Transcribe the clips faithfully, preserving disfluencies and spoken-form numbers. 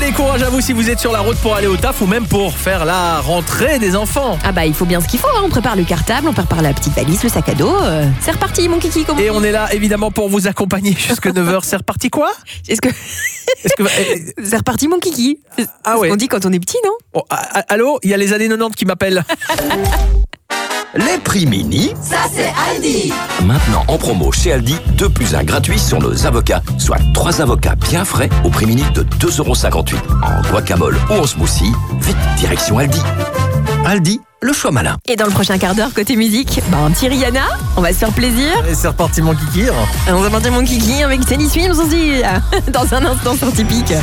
Allez, courage à vous si vous êtes sur la route pour aller au taf ou même pour faire la rentrée des enfants. Ah bah il faut bien ce qu'il faut, hein. On prépare le cartable, on prépare la petite valise, le sac à dos. euh, C'est reparti mon kiki, comment Et on est là évidemment pour vous accompagner jusqu'à neuf heures. C'est reparti quoi? Est-ce que... Est-ce que... eh, C'est reparti mon kiki. C'est Ah ce ouais. qu'on dit quand on est petit, non? oh, ah, ah, allô, il y a les années quatre-vingt-dix qui m'appellent. Les prix mini, Ça c'est Aldi. maintenant en promo chez Aldi, deux plus un gratuit sur nos avocats, soit trois avocats bien frais au prix mini de deux euros cinquante-huit. En guacamole ou en smoothie, vite direction Aldi. Aldi, le choix malin. Et dans le prochain quart d'heure, côté musique, bah un petit Rihanna, on va se faire plaisir. Et c'est reparti mon kiki. On va monter mon kiki avec Teddy Swims aussi, dans un instant sur Tipeee.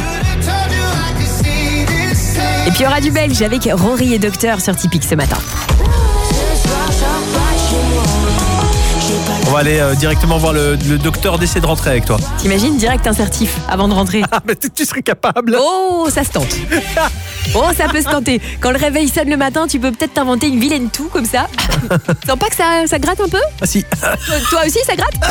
Et puis il y aura du belge avec Rory et Docteur sur Tipeee ce matin. On va aller euh, directement voir le, le docteur d'essayer de rentrer avec toi. T'imagines direct un certif avant de rentrer. Ah mais tu, tu serais capable. Oh, ça se tente. Oh, ça peut se tenter. Quand le réveil sonne le matin, tu peux peut-être t'inventer une vilaine toux comme ça. Sens pas que ça, ça gratte un peu? Ah si. Toi aussi, ça gratte?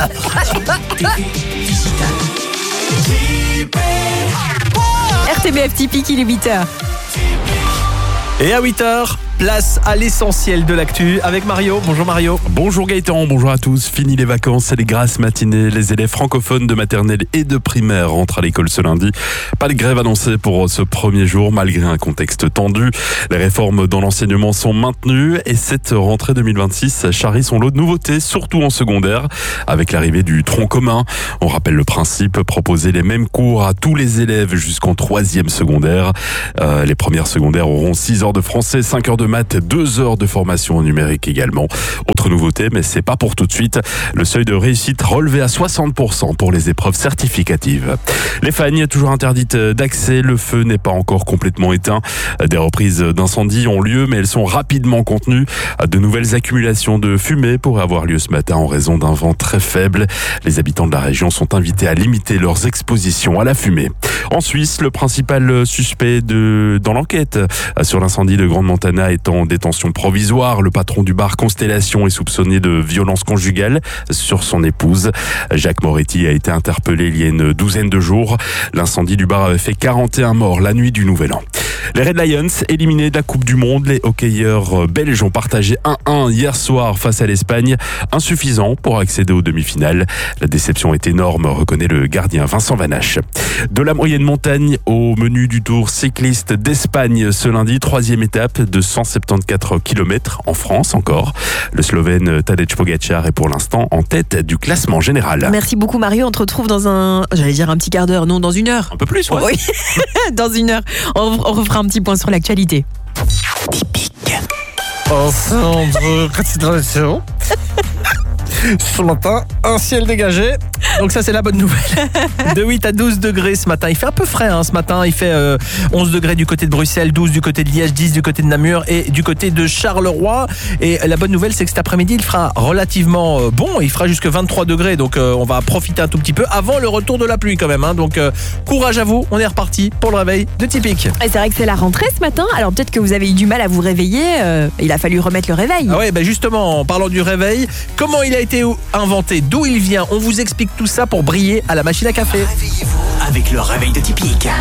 R T B F Tipeee, il est huit heures. Et à huit heures, place à l'essentiel de l'actu avec Mario. Bonjour Mario. Bonjour Gaëtan, bonjour à tous. Fini les vacances et les grasses matinées. Les élèves francophones de maternelle et de primaire rentrent à l'école ce lundi. Pas de grève annoncée pour ce premier jour malgré un contexte tendu. Les réformes dans l'enseignement sont maintenues et cette rentrée deux mille vingt-six charrie son lot de nouveautés, surtout en secondaire, avec l'arrivée du tronc commun. On rappelle le principe, proposer les mêmes cours à tous les élèves jusqu'en troisième secondaire. Euh, les premières secondaires auront six heures de français, cinq heures de maths, deux heures de formation en numérique également. Autre nouveauté, mais c'est pas pour tout de suite, le seuil de réussite relevé à soixante pour cent pour les épreuves certificatives. Les fagnes, toujours interdites d'accès, le feu n'est pas encore complètement éteint. Des reprises d'incendies ont lieu, mais elles sont rapidement contenues. De nouvelles accumulations de fumée pourraient avoir lieu ce matin en raison d'un vent très faible. Les habitants de la région sont invités à limiter leurs expositions à la fumée. En Suisse, le principal suspect de, dans l'enquête sur l'incendie de Grande Montana est en détention provisoire. Le patron du bar Constellation est soupçonné de violence conjugale sur son épouse. Jacques Moretti a été interpellé il y a une douzaine de jours. L'incendie du bar avait fait quarante et un morts la nuit du Nouvel An. Les Red Lions, éliminés de la Coupe du Monde, les hockeyeurs belges ont partagé un un hier soir face à l'Espagne. Insuffisant pour accéder aux demi-finales. La déception est énorme, reconnaît le gardien Vincent Vanache. De la moyenne montagne au menu du Tour cycliste d'Espagne ce lundi, troisième étape de cent soixante-quatorze kilomètres en France encore. Le Slovène Tadej Pogačar est pour l'instant en tête du classement général. Merci beaucoup Mario, on te retrouve dans un... J'allais dire un petit quart d'heure, non, dans une heure. Un peu plus, ouais. Oui, dans une heure. On, on refera un petit point sur l'actualité. En centre concentration. Ce matin, un ciel dégagé. Donc ça c'est la bonne nouvelle. De huit à douze degrés ce matin. Il fait un peu frais hein, ce matin. Il fait euh, onze degrés du côté de Bruxelles, douze du côté de Liège, dix du côté de Namur et du côté de Charleroi. Et la bonne nouvelle c'est que cet après-midi il fera relativement euh, bon. Il fera jusque vingt-trois degrés. Donc euh, on va profiter un tout petit peu avant le retour de la pluie quand même. Hein. Donc euh, courage à vous. On est reparti pour le réveil de Tipeee. Et c'est vrai que c'est la rentrée ce matin. Alors peut-être que vous avez eu du mal à vous réveiller. euh, Il a fallu remettre le réveil. Ah ouais, bah justement, en parlant du réveil, comment il a été inventé, d'où il vient, on vous explique tout ça pour briller à la machine à café. Réveillez-vous avec le réveil de Tipeee.